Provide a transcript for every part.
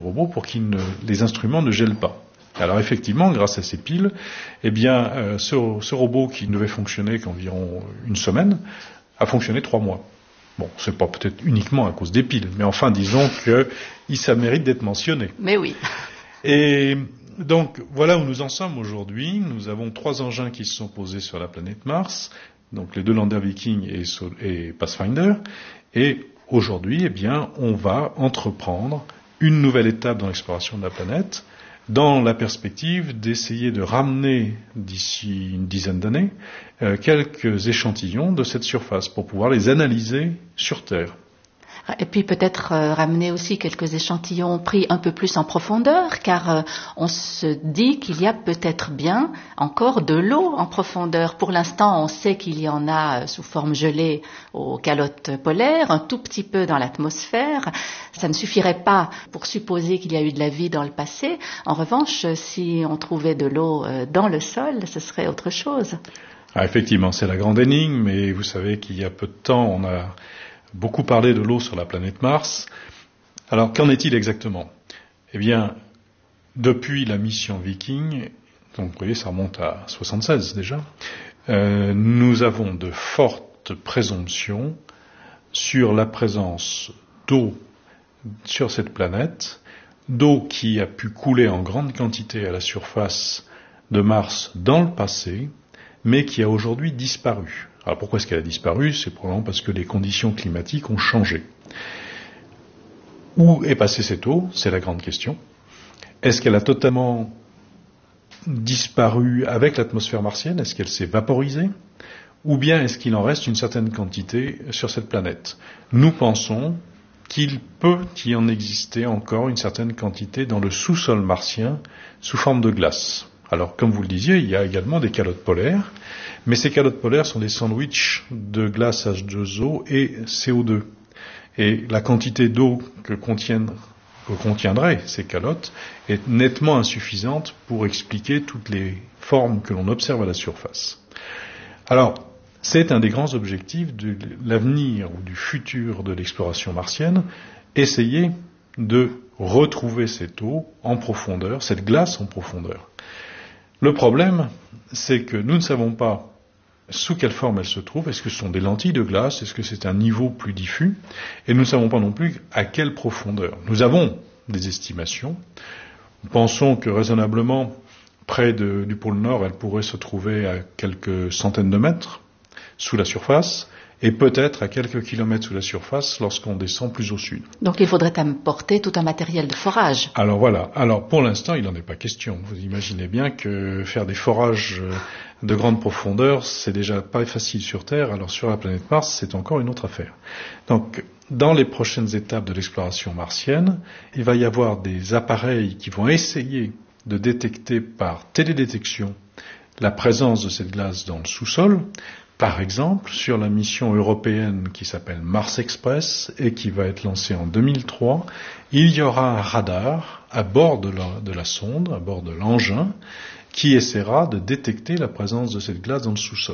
robots pour les instruments ne gèlent pas. Alors effectivement, grâce à ces piles, ce robot qui ne devait fonctionner qu'environ une semaine a fonctionné 3 mois. Bon, c'est pas peut-être uniquement à cause des piles, mais enfin disons que ça mérite d'être mentionné. Mais oui. Et donc voilà où nous en sommes aujourd'hui. Nous avons 3 engins qui se sont posés sur la planète Mars, donc les 2 landers Viking et Pathfinder. Et aujourd'hui, on va entreprendre une nouvelle étape dans l'exploration de la planète, dans la perspective d'essayer de ramener d'ici une dizaine d'années quelques échantillons de cette surface pour pouvoir les analyser sur Terre. Et puis peut-être ramener aussi quelques échantillons pris un peu plus en profondeur, car on se dit qu'il y a peut-être bien encore de l'eau en profondeur. Pour l'instant, on sait qu'il y en a sous forme gelée aux calottes polaires, un tout petit peu dans l'atmosphère. Ça ne suffirait pas pour supposer qu'il y a eu de la vie dans le passé. En revanche, si on trouvait de l'eau dans le sol, ce serait autre chose. Ah, effectivement, c'est la grande énigme, mais vous savez qu'il y a peu de temps, on a beaucoup parlé de l'eau sur la planète Mars. Alors, qu'en est-il exactement ? Eh bien, depuis la mission Viking, donc vous voyez, ça remonte à 76 déjà, nous avons de fortes présomptions sur la présence d'eau sur cette planète, d'eau qui a pu couler en grande quantité à la surface de Mars dans le passé, mais qui a aujourd'hui disparu. Alors pourquoi est-ce qu'elle a disparu ? C'est probablement parce que les conditions climatiques ont changé. Où est passée cette eau ? C'est la grande question. Est-ce qu'elle a totalement disparu avec l'atmosphère martienne ? Est-ce qu'elle s'est vaporisée ? Ou bien est-ce qu'il en reste une certaine quantité sur cette planète ? Nous pensons qu'il peut y en exister encore une certaine quantité dans le sous-sol martien sous forme de glace. Alors, comme vous le disiez, il y a également des calottes polaires, mais ces calottes polaires sont des sandwichs de glace H2O et CO2. Et la quantité d'eau que contiendraient ces calottes est nettement insuffisante pour expliquer toutes les formes que l'on observe à la surface. Alors, c'est un des grands objectifs de l'avenir ou du futur de l'exploration martienne, essayer de retrouver cette eau en profondeur, cette glace en profondeur. Le problème, c'est que nous ne savons pas sous quelle forme elle se trouve. Est-ce que ce sont des lentilles de glace ? Est-ce que c'est un niveau plus diffus ? Et nous ne savons pas non plus à quelle profondeur. Nous avons des estimations. Nous pensons que raisonnablement, près du pôle Nord, elle pourrait se trouver à quelques centaines de mètres sous la surface, et peut-être à quelques kilomètres sous la surface lorsqu'on descend plus au sud. Donc il faudrait apporter tout un matériel de forage. Alors voilà. Alors pour l'instant, il n'en est pas question. Vous imaginez bien que faire des forages de grande profondeur, c'est déjà pas facile sur Terre. Alors sur la planète Mars, c'est encore une autre affaire. Donc dans les prochaines étapes de l'exploration martienne, il va y avoir des appareils qui vont essayer de détecter par télédétection la présence de cette glace dans le sous-sol. Par exemple, sur la mission européenne qui s'appelle Mars Express et qui va être lancée en 2003, il y aura un radar à bord de la sonde, à bord de l'engin, qui essaiera de détecter la présence de cette glace dans le sous-sol.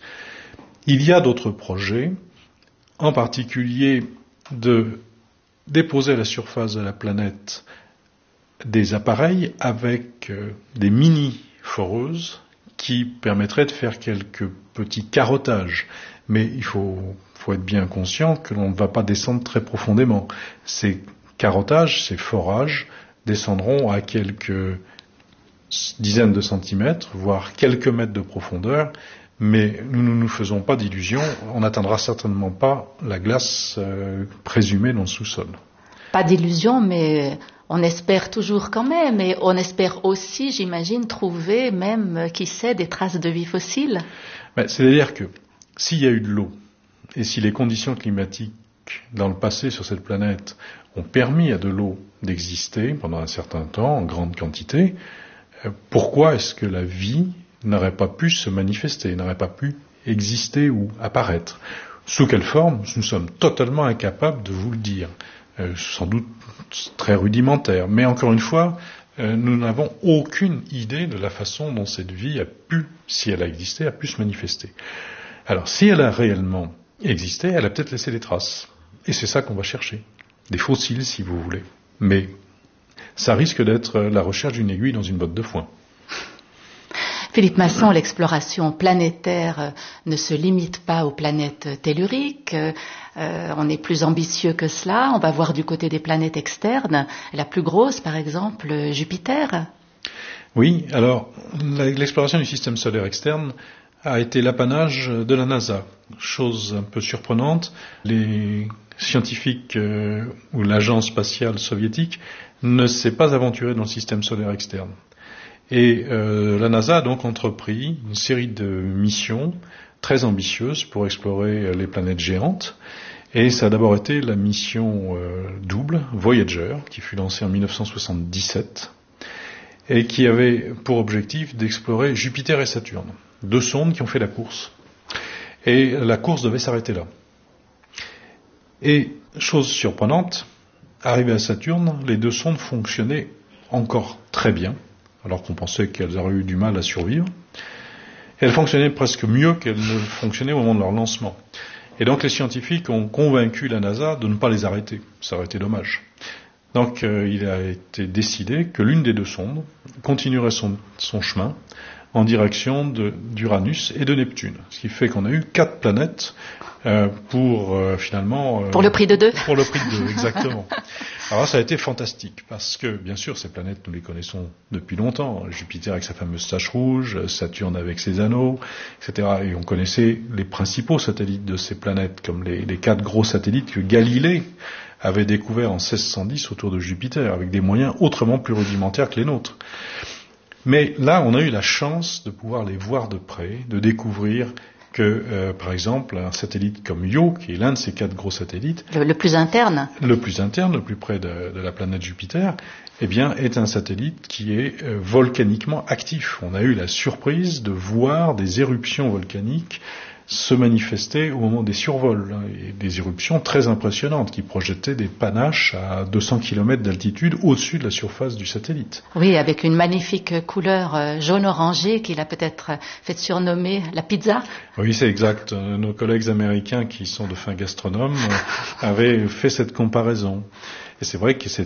Il y a d'autres projets, en particulier de déposer à la surface de la planète des appareils avec des mini-foreuses qui permettrait de faire quelques petits carottages. Mais il faut être bien conscient que l'on ne va pas descendre très profondément. Ces carottages, ces forages, descendront à quelques dizaines de centimètres, voire quelques mètres de profondeur, mais nous ne nous faisons pas d'illusions, on n'atteindra certainement pas la glace présumée dans le sous-sol. Pas d'illusions, mais on espère toujours quand même, et on espère aussi, j'imagine, trouver même, qui sait, des traces de vie fossile. C'est-à-dire que s'il y a eu de l'eau, et si les conditions climatiques dans le passé sur cette planète ont permis à de l'eau d'exister pendant un certain temps, en grande quantité, pourquoi est-ce que la vie n'aurait pas pu se manifester, n'aurait pas pu exister ou apparaître ? Sous quelle forme ? Nous sommes totalement incapables de vous le dire. Sans doute très rudimentaire, mais encore une fois, nous n'avons aucune idée de la façon dont cette vie a pu, si elle a existé, a pu se manifester. Alors, si elle a réellement existé, elle a peut-être laissé des traces. Et c'est ça qu'on va chercher. Des fossiles, si vous voulez. Mais ça risque d'être la recherche d'une aiguille dans une botte de foin. Philippe Masson, l'exploration planétaire ne se limite pas aux planètes telluriques. On est plus ambitieux que cela. On va voir du côté des planètes externes. La plus grosse, par exemple, Jupiter. Oui, alors l'exploration du système solaire externe a été l'apanage de la NASA. Chose un peu surprenante, les scientifiques ou l'agence spatiale soviétique ne s'est pas aventurée dans le système solaire externe. Et la NASA a donc entrepris une série de missions très ambitieuses pour explorer les planètes géantes. Et ça a d'abord été la mission double, Voyager, qui fut lancée en 1977, et qui avait pour objectif d'explorer Jupiter et Saturne. 2 sondes qui ont fait la course. Et la course devait s'arrêter là. Et, chose surprenante, arrivées à Saturne, les 2 sondes fonctionnaient encore très bien, alors qu'on pensait qu'elles auraient eu du mal à survivre. Et elles fonctionnaient presque mieux qu'elles ne fonctionnaient au moment de leur lancement. Et donc les scientifiques ont convaincu la NASA de ne pas les arrêter. Ça aurait été dommage. Donc il a été décidé que l'une des 2 sondes continuerait son chemin en direction d'Uranus et de Neptune. Ce qui fait qu'on a eu 4 planètes pour finalement... pour le prix de 2. Pour le prix de 2, exactement. Alors ça a été fantastique, parce que bien sûr ces planètes nous les connaissons depuis longtemps. Jupiter avec sa fameuse tache rouge, Saturne avec ses anneaux, etc. Et on connaissait les principaux satellites de ces planètes, comme les 4 gros satellites que Galilée avait découverts en 1610 autour de Jupiter, avec des moyens autrement plus rudimentaires que les nôtres. Mais là, on a eu la chance de pouvoir les voir de près, de découvrir que, par exemple, un satellite comme Io, qui est l'un de ces 4 gros satellites... Le plus interne. Le plus interne, le plus près de la planète Jupiter, eh bien, est un satellite qui est volcaniquement actif. On a eu la surprise de voir des éruptions volcaniques se manifester au moment des survols, et des éruptions très impressionnantes qui projetaient des panaches à 200 km d'altitude au-dessus de la surface du satellite. Oui, avec une magnifique couleur jaune-orangé qu'il a peut-être fait surnommer la pizza. Oui, c'est exact. Nos collègues américains qui sont de fins gastronomes avaient fait cette comparaison. Et c'est vrai que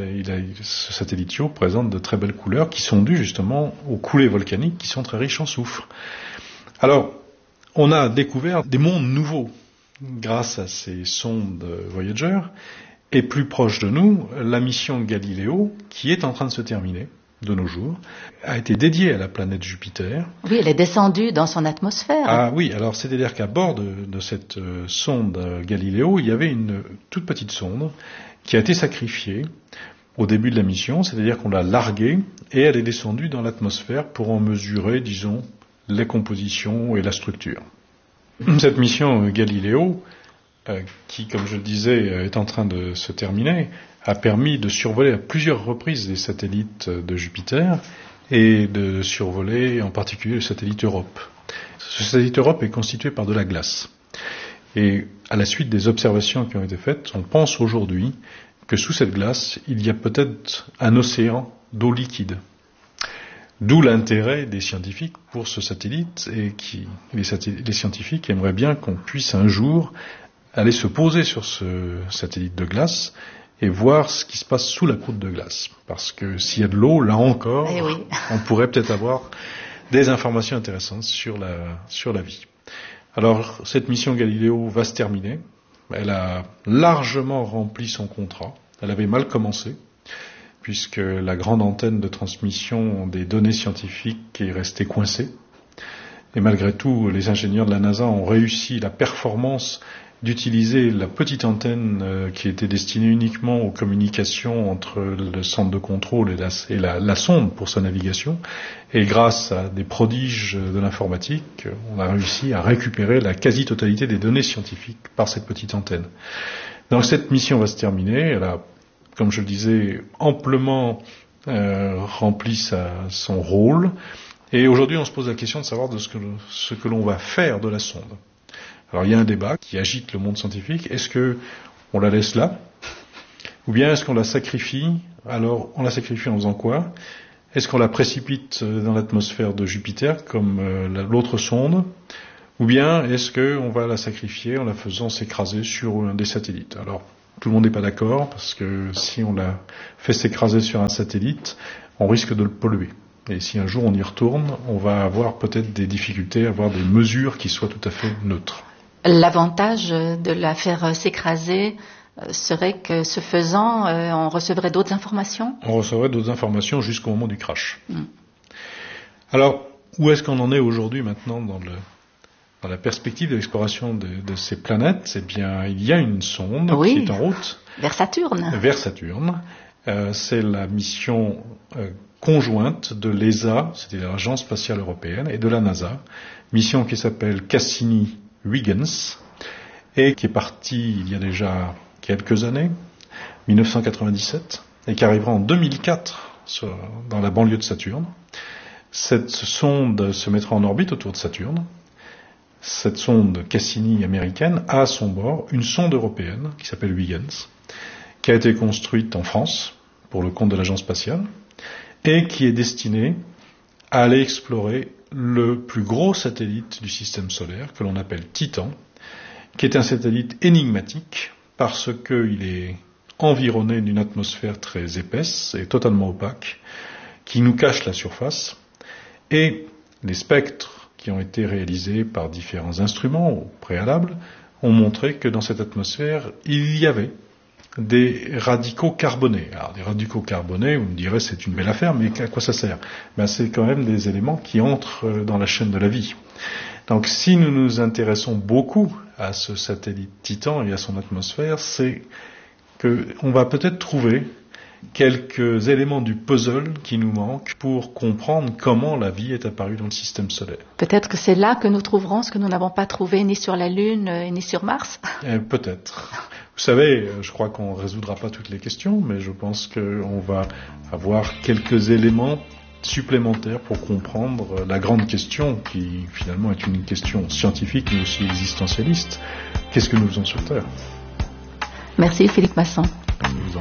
ce satellite Io présente de très belles couleurs qui sont dues justement aux coulées volcaniques qui sont très riches en soufre. Alors, on a découvert des mondes nouveaux grâce à ces sondes Voyager, et plus proche de nous, la mission Galileo, qui est en train de se terminer de nos jours, a été dédiée à la planète Jupiter. Oui, elle est descendue dans son atmosphère. Ah oui, alors c'est-à-dire qu'à bord de cette sonde Galileo, il y avait une toute petite sonde qui a été sacrifiée au début de la mission, c'est-à-dire qu'on l'a larguée et elle est descendue dans l'atmosphère pour en mesurer, disons, les compositions et la structure. Cette mission Galileo, qui, comme je le disais, est en train de se terminer, a permis de survoler à plusieurs reprises des satellites de Jupiter et de survoler en particulier le satellite Europe. Ce satellite Europe est constitué par de la glace. Et à la suite des observations qui ont été faites, on pense aujourd'hui que sous cette glace, il y a peut-être un océan d'eau liquide. D'où l'intérêt des scientifiques pour ce satellite, et les scientifiques aimeraient bien qu'on puisse un jour aller se poser sur ce satellite de glace et voir ce qui se passe sous la croûte de glace. Parce que s'il y a de l'eau, là encore, on pourrait peut-être avoir des informations intéressantes sur la vie. Alors, cette mission Galileo va se terminer. Elle a largement rempli son contrat. Elle avait mal commencé, puisque la grande antenne de transmission des données scientifiques est restée coincée. Et malgré tout, les ingénieurs de la NASA ont réussi la performance d'utiliser la petite antenne qui était destinée uniquement aux communications entre le centre de contrôle et la sonde pour sa navigation. Et grâce à des prodiges de l'informatique, on a réussi à récupérer la quasi-totalité des données scientifiques par cette petite antenne. Donc cette mission va se terminer. Elle a, comme je le disais, amplement rempli son rôle. Et aujourd'hui, on se pose la question de savoir de ce que l'on va faire de la sonde. Alors il y a un débat qui agite le monde scientifique. Est-ce que on la laisse là? Ou bien est-ce qu'on la sacrifie? Alors on la sacrifie en faisant quoi? Est-ce qu'on la précipite dans l'atmosphère de Jupiter comme l'autre sonde? Ou bien est-ce qu'on va la sacrifier en la faisant s'écraser sur un des satellites? Alors Tout le monde n'est pas d'accord, parce que si on la fait s'écraser sur un satellite, on risque de le polluer. Et si un jour on y retourne, on va avoir peut-être des difficultés à avoir des mesures qui soient tout à fait neutres. L'avantage de la faire s'écraser serait que, ce faisant, on recevrait d'autres informations? On recevrait d'autres informations jusqu'au moment du crash. Alors, où est-ce qu'on en est aujourd'hui maintenant dans la perspective de l'exploration de ces planètes? Eh bien, il y a une sonde qui est en route. Vers Saturne. Vers Saturne. C'est la mission conjointe de l'ESA, c'est-à-dire l'Agence spatiale européenne, et de la NASA. Mission qui s'appelle Cassini-Huygens, et qui est partie il y a déjà quelques années, 1997, et qui arrivera en 2004 dans la banlieue de Saturne. Cette sonde se mettra en orbite autour de Saturne. Cette sonde Cassini américaine a à son bord une sonde européenne qui s'appelle Huygens, qui a été construite en France pour le compte de l'agence spatiale et qui est destinée à aller explorer le plus gros satellite du système solaire que l'on appelle Titan, qui est un satellite énigmatique parce qu'il est environné d'une atmosphère très épaisse et totalement opaque qui nous cache la surface, et les spectres qui ont été réalisés par différents instruments au préalable ont montré que dans cette atmosphère, il y avait des radicaux carbonés. Alors, des radicaux carbonés, vous me direz, c'est une belle affaire, mais à quoi ça sert? C'est quand même des éléments qui entrent dans la chaîne de la vie. Donc, si nous nous intéressons beaucoup à ce satellite Titan et à son atmosphère, c'est qu'on va peut-être trouver quelques éléments du puzzle qui nous manquent pour comprendre comment la vie est apparue dans le système solaire. Peut-être que c'est là que nous trouverons ce que nous n'avons pas trouvé ni sur la Lune ni sur Mars. Peut-être. Vous savez, je crois qu'on ne résoudra pas toutes les questions, mais je pense qu'on va avoir quelques éléments supplémentaires pour comprendre la grande question, qui finalement est une question scientifique mais aussi existentialiste. Qu'est-ce que nous faisons sur Terre? Merci Philippe Masson.